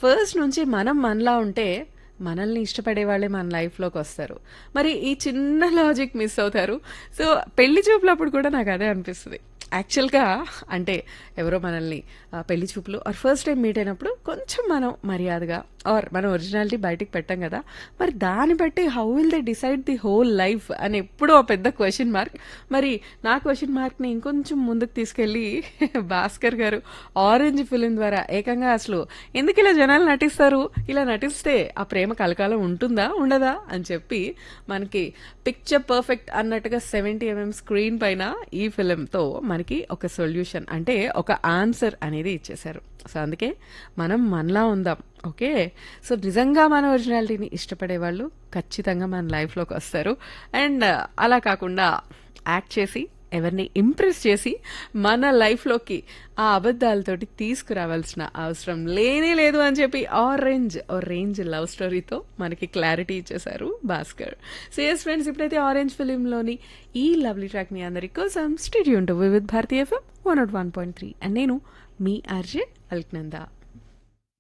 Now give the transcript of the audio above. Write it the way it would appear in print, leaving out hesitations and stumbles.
First నుంచి మనం మనలా ఉంటే మనల్ని ఇష్టపడే వాళ్ళే మన లైఫ్లోకి వస్తారు. మరి ఈ చిన్న లాజిక్ మిస్ అవుతారు. సో పెళ్లి చూపులప్పుడు కూడా నాకు అదే అనిపిస్తుంది. యాక్చువల్గా అంటే ఎవరో మనల్ని పెళ్లి చూపులు ఆర్ ఫస్ట్ టైం మీట్ అయినప్పుడు కొంచెం మనం మర్యాదగా ఆర్ మన ఒరిజినాలిటీ బయటికి పెట్టాం కదా, మరి దాన్ని బట్టి how will they decide the whole life అని ఎప్పుడూ ఆ పెద్ద క్వశ్చన్ మార్క్. మరి నా క్వశ్చన్ మార్క్ని ఇంకొంచెం ముందుకు తీసుకెళ్ళి భాస్కర్ గారు ఆరెంజ్ ఫిలిం ద్వారా ఏకంగా అసలు ఎందుకు ఇలా జనాలు నటిస్తారు, ఇలా నటిస్తే ఆ ప్రేమ కలకాలం ఉంటుందా ఉండదా అని చెప్పి మనకి పిక్చర్ పర్ఫెక్ట్ అన్నట్టుగా 70 mm స్క్రీన్ పైన ఈ ఫిలింతో మనకి ఒక సొల్యూషన్ అంటే ఒక ఆన్సర్ అనేది ఇచ్చేశారు. సో అందుకే మనం మనలా ఉందాం. ఓకే, సో నిజంగా మన ఒరిజినాలిటీని ఇష్టపడే వాళ్ళు ఖచ్చితంగా మన లైఫ్లోకి వస్తారు. అండ్ అలా కాకుండా యాక్ట్ చేసి ఎవరిని ఇంప్రెస్ చేసి మన లైఫ్లోకి ఆ అబద్ధాలతోటి తీసుకురావాల్సిన అవసరం లేనే లేదు అని చెప్పి ఆరెంజ్ లవ్ స్టోరీతో మనకి క్లారిటీ ఇచ్చేశారు భాస్కర్. సో ఎస్ ఫ్రెండ్స్, ఇప్పుడైతే ఆరెంజ్ ఫిలింలోని ఈ లవ్లీ ట్రాక్ మీ అందరి కోసం studio with Bharati FM 101.3 and నేను మీ ఆర్జే అల్క్నందా.